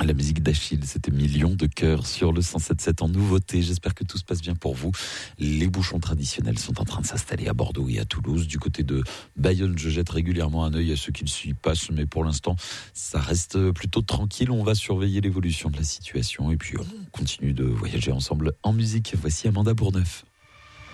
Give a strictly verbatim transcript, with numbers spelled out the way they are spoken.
La musique d'Achille, c'était Millions de cœurs sur le cent sept sept en nouveauté. J'espère que tout se passe bien pour vous. Les bouchons traditionnels sont en train de s'installer à Bordeaux et à Toulouse. Du côté de Bayonne, je jette régulièrement un œil à ceux qui le s'y passent, mais pour l'instant, ça reste plutôt tranquille. On va surveiller l'évolution de la situation et puis on continue de voyager ensemble en musique. Voici Amanda Bourneuf.